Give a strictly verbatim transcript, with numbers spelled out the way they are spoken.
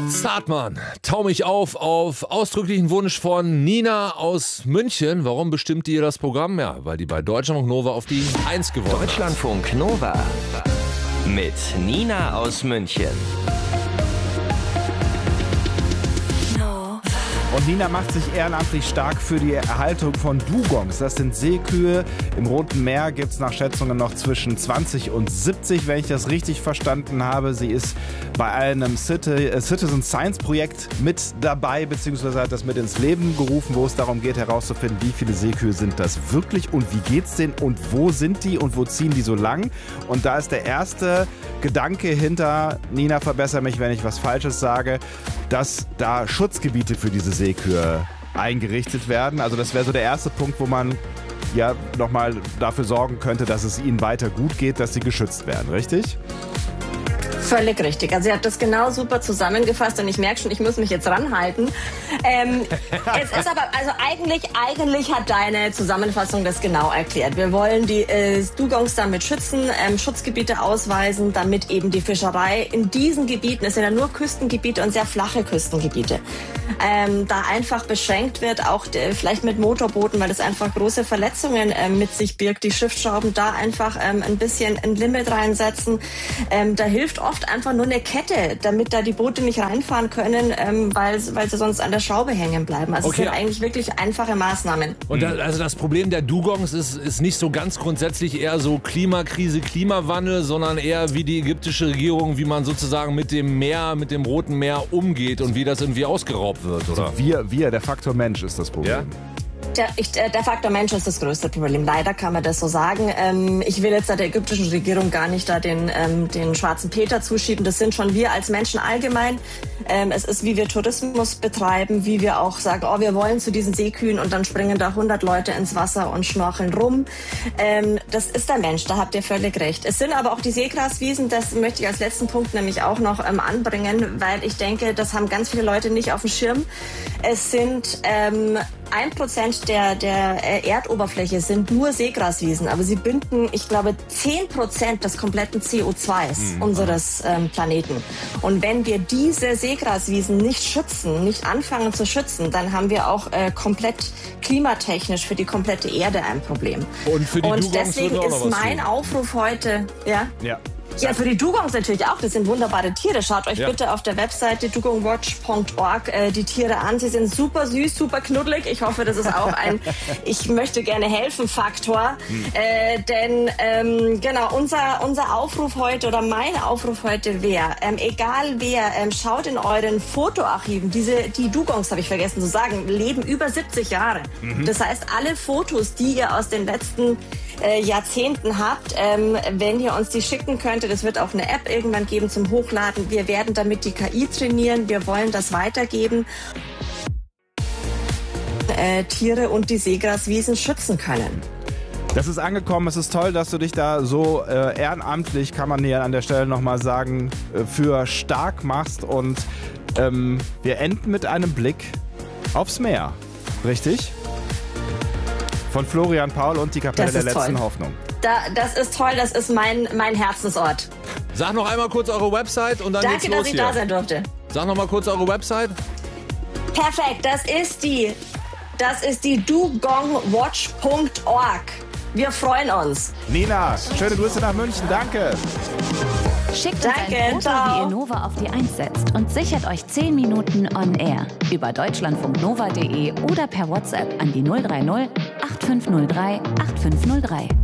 Zartmann, tau mich auf auf ausdrücklichen Wunsch von Nina aus München. Warum bestimmt ihr das Programm? Ja, weil die bei Deutschlandfunk Nova auf die eins gewonnen hat. Deutschlandfunk Nova mit Nina aus München. Und Nina macht sich ehrenamtlich stark für die Erhaltung von Dugongs. Das sind Seekühe. Im Roten Meer gibt es nach Schätzungen noch zwischen zwanzig und siebzig, wenn ich das richtig verstanden habe. Sie ist bei einem Citizen Science Projekt mit dabei, beziehungsweise hat das mit ins Leben gerufen, wo es darum geht herauszufinden, wie viele Seekühe sind das wirklich und wie geht's denen und wo sind die und wo ziehen die so lang. Und da ist der erste Gedanke hinter, Nina, verbessere mich, wenn ich was Falsches sage, dass da Schutzgebiete für diese Seekühe eingerichtet werden. Also das wäre so der erste Punkt, wo man ja nochmal dafür sorgen könnte, dass es ihnen weiter gut geht, dass sie geschützt werden, richtig? Völlig richtig. Also ihr habt das genau super zusammengefasst und ich merke schon, ich muss mich jetzt ranhalten. Ähm, es ist aber, also eigentlich, eigentlich hat deine Zusammenfassung das genau erklärt. Wir wollen die äh, Dugongs damit schützen, ähm, Schutzgebiete ausweisen, damit eben die Fischerei in diesen Gebieten, es sind ja nur Küstengebiete und sehr flache Küstengebiete, ähm, da einfach beschränkt wird, auch äh, vielleicht mit Motorbooten, weil das einfach große Verletzungen äh, mit sich birgt. Die Schiffsschrauben da einfach ähm, ein bisschen ein Limit reinsetzen. Ähm, da hilft oft einfach nur eine Kette, damit da die Boote nicht reinfahren können, ähm, weil, weil sie sonst an der Schraube hängen bleiben. Also Okay. es sind eigentlich wirklich einfache Maßnahmen. Und da, also das Problem der Dugongs ist, ist nicht so ganz grundsätzlich eher so Klimakrise, Klimawandel, sondern eher wie die ägyptische Regierung, wie man sozusagen mit dem Meer, mit dem Roten Meer umgeht und wie das irgendwie ausgeraubt wird, oder? Wir, wir, der Faktor Mensch ist das Problem. Ja? Der, ich, der Faktor Mensch ist das größte Problem. Leider kann man das so sagen. Ähm, ich will jetzt der ägyptischen Regierung gar nicht da den, ähm, den schwarzen Peter zuschieben. Das sind schon wir als Menschen allgemein. Ähm, es ist, wie wir Tourismus betreiben, wie wir auch sagen, oh, wir wollen zu diesen Seekühen und dann springen da hundert Leute ins Wasser und schnorcheln rum. Ähm, das ist der Mensch, da habt ihr völlig recht. Es sind aber auch die Seegraswiesen, das möchte ich als letzten Punkt nämlich auch noch ähm, anbringen, weil ich denke, das haben ganz viele Leute nicht auf dem Schirm. Es sind ähm, ein Prozent der, der Erdoberfläche sind nur Seegraswiesen, aber sie binden, ich glaube, zehn Prozent des kompletten C O zwei mhm. unseres ähm, Planeten. Und wenn wir diese Seegraswiesen nicht schützen, nicht anfangen zu schützen, dann haben wir auch äh, komplett klimatechnisch für die komplette Erde ein Problem. Und für die Und Dugongs deswegen würden wir auch ist noch was mein tun. Aufruf heute, ja? Ja. Ja, für die Dugongs natürlich auch. Das sind wunderbare Tiere. Schaut euch Ja. bitte auf der Webseite dugongwatch punkt org äh, die Tiere an. Sie sind super süß, super knuddelig. Ich hoffe, das ist auch ein ich möchte gerne helfen Faktor. Hm. Äh, denn ähm, genau, unser, unser Aufruf heute oder mein Aufruf heute wäre, ähm, egal wer, ähm, schaut in euren Fotoarchiven. Diese, die Dugongs, habe ich vergessen zu sagen, leben über siebzig Jahre. Mhm. Das heißt, alle Fotos, die ihr aus den letzten äh, Jahrzehnten habt, ähm, wenn ihr uns die schicken könnt, es wird auch eine App irgendwann geben zum Hochladen. Wir werden damit die K I trainieren. Wir wollen das weitergeben. Äh, Tiere und die Seegraswiesen schützen können. Das ist angekommen. Es ist toll, dass du dich da so äh, ehrenamtlich, kann man hier an der Stelle nochmal sagen, äh, für stark machst. Und ähm, wir enden mit einem Blick aufs Meer. Richtig? Von Florian Paul und die Kapelle der letzten toll. Hoffnung. Da, das ist toll, das ist mein, mein Herzensort. Sag noch einmal kurz eure Website und dann Danke, geht's los dass ich hier. da sein durfte. Sag noch mal kurz eure Website. Perfekt, das ist die, das ist die dugongwatch punkt org. Wir freuen uns. Nina, schöne Grüße nach München. Danke. Schickt uns Danke, ein Foto, ciao. wie ihr Nova auf die eins setzt und sichert euch zehn Minuten on air über deutschlandfunknova punkt de oder per WhatsApp an die null drei null acht fünf null drei acht fünf null drei.